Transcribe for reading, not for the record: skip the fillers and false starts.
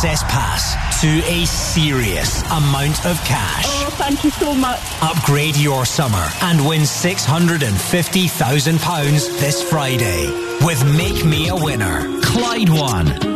access pass to a serious amount of cash. Oh, thank you so much. Upgrade your summer and win £650,000 this Friday with Make Me a Winner. Clyde One.